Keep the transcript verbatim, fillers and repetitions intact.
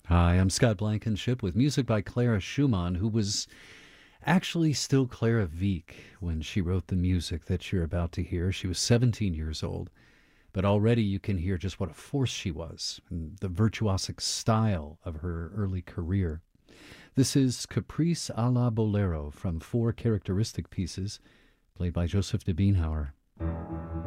Hi, I'm Scott Blankenship with music by Clara Schumann, who was actually still Clara Wieck when she wrote the music that you're about to hear. She was seventeen years old, but already you can hear just what a force she was and the virtuosic style of her early career. This is Caprice a la Bolero from four characteristic pieces played by Joseph de Beenhauer.